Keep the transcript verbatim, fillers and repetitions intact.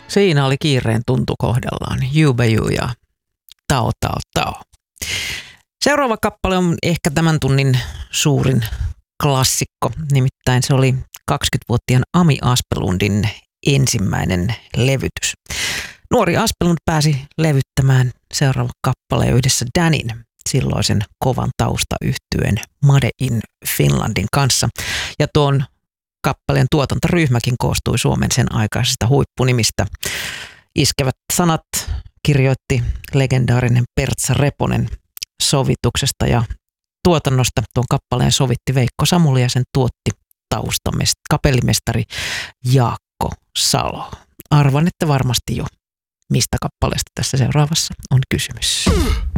Siinä oli kiireen tuntu kohdallaan. Jubaju ja Tao Tao Tao. Seuraava kappale on ehkä tämän tunnin suurin klassikko. Nimittäin se oli kaksikymmentävuotiaan Ami Aspelundin ensimmäinen levytys. Nuori Aspelund pääsi levyttämään seuraava kappale yhdessä Danin, silloisen kovan taustayhtyeen Made in Finlandin kanssa. Ja tuon kappaleen tuotantoryhmäkin koostui Suomen sen aikaisista huippunimistä. Iskevät sanat kirjoitti legendaarinen Pertsa Reponen sovituksesta ja tuotannosta. Tuon kappaleen sovitti Veikko Samuli ja sen tuotti taustamest- kapellimestari Jaakko Salo. Arvan, että varmasti jo mistä kappaleesta tässä seuraavassa on kysymys.